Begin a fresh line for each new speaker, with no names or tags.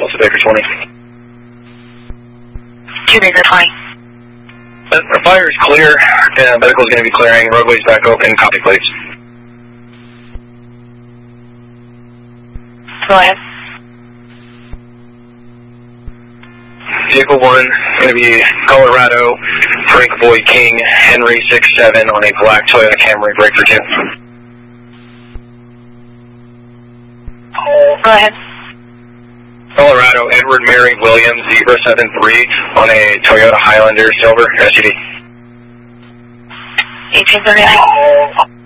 Delta Baker 20.
2 Baker 20.
The fire is clear. Medical is going to be clearing. Roadway's back open. Copy plates.
Go ahead.
Vehicle 1 going to be Colorado, Frank Boyd King, Henry 67 on a black Toyota Camry, breaker 2.
Go ahead.
Colorado, Edward Mary Williams, Zebra 73 on a Toyota Highlander Silver SUV.
1839.